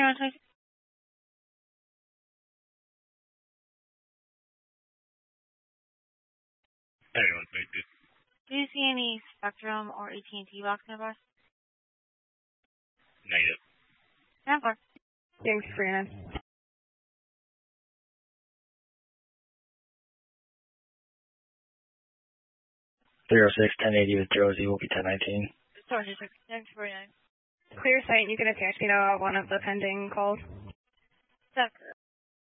Hey, what's make this? do you see any Spectrum or AT&T box nearby? Negative. Number. Thanks, Brandon. 06-1080 with Josie will be 1019. Sorry, 649. Clear site, you can attach me to one of the pending calls. Tucker.